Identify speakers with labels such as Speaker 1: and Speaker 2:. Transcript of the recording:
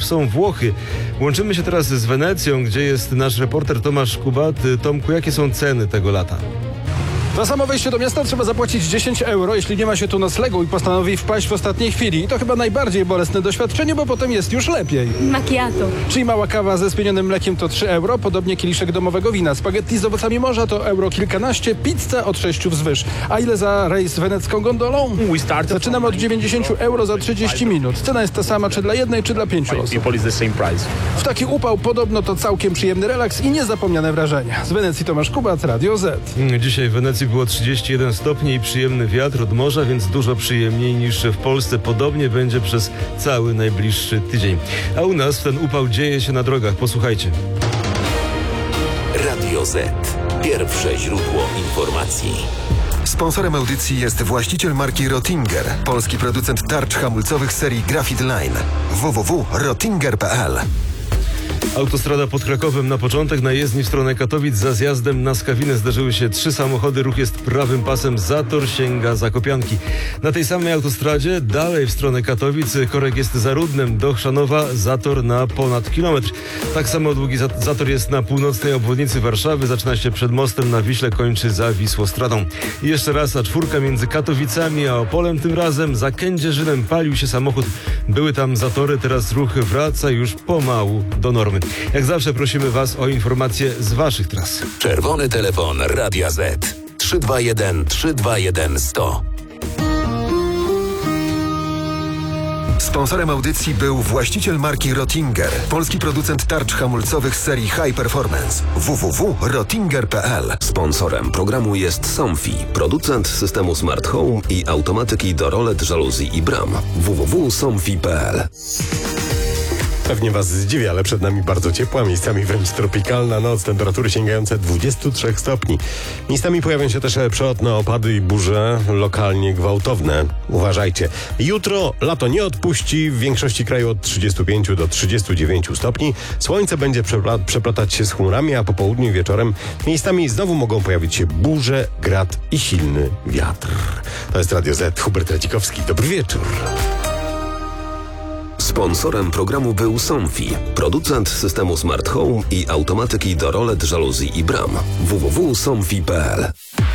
Speaker 1: są Włochy. Łączymy się teraz z Wenecją, gdzie jest nasz reporter Tomasz Kubat. Tomku, jakie są ceny tego lata?
Speaker 2: Za samo wejście do miasta trzeba zapłacić 10 euro, jeśli nie ma się tu noclegu i postanowi wpaść w ostatniej chwili. I to chyba najbardziej bolesne doświadczenie, bo potem jest już lepiej.
Speaker 3: Macchiato.
Speaker 2: Czyli mała kawa ze spienionym mlekiem to 3 euro, podobnie kieliszek domowego wina. Spaghetti z owocami morza to euro kilkanaście, pizza od 6 wzwyż. A ile za rejs wenecką gondolą? Zaczynamy od 90 euro za 30 minut. Cena jest ta sama czy dla jednej, czy dla 5 osób. W taki upał podobno to całkiem przyjemny relaks i niezapomniane wrażenia. Z Wenecji Tomasz Kubat, Radio Z.
Speaker 1: Dzisiaj w Wenecji było 31 stopni i przyjemny wiatr od morza, więc dużo przyjemniej niż w Polsce. Podobnie będzie przez cały najbliższy tydzień. A u nas ten upał dzieje się na drogach. Posłuchajcie.
Speaker 4: Radio Z. Pierwsze źródło informacji.
Speaker 5: Sponsorem audycji jest właściciel marki Rottinger, polski producent tarcz hamulcowych serii Graphite Line. www.rottinger.pl.
Speaker 1: Autostrada pod Krakowem na początek. Na jezdni w stronę Katowic za zjazdem na Skawinę zdarzyły się 3 samochody. Ruch jest prawym pasem. Zator sięga Zakopianki. Na tej samej autostradzie dalej w stronę Katowic korek jest za Rudnem do Chrzanowa. Zator na ponad kilometr. Tak samo długi zator jest na północnej obwodnicy Warszawy. Zaczyna się przed mostem na Wiśle, kończy za Wisłostradą. I jeszcze raz A4 między Katowicami a Opolem. Tym razem za Kędzierzynem palił się samochód. Były tam zatory. Teraz ruch wraca już pomału do normy. Jak zawsze prosimy Was o informacje z Waszych tras.
Speaker 4: Czerwony telefon Radia Z. 321 321 100.
Speaker 5: Sponsorem audycji był właściciel marki Rottinger, polski producent tarcz hamulcowych serii High Performance. www.rottinger.pl.
Speaker 4: Sponsorem programu jest Somfy, producent systemu Smart Home i automatyki do rolet, żaluzji i bram. www.somfy.pl.
Speaker 6: Pewnie Was zdziwi, ale przed nami bardzo ciepła, miejscami wręcz tropikalna noc, temperatury sięgające 23 stopni. Miejscami pojawią się też przelotne opady i burze, lokalnie gwałtowne. Uważajcie. Jutro lato nie odpuści, w większości kraju od 35 do 39 stopni. Słońce będzie przeplatać się z chmurami, a po południu i wieczorem miejscami znowu mogą pojawić się burze, grad i silny wiatr. To jest Radio Z, Hubert Radzikowski. Dobry wieczór.
Speaker 4: Sponsorem programu był Somfy, producent systemu Smart Home i automatyki do rolet, żaluzji i bram. www.somfy.pl.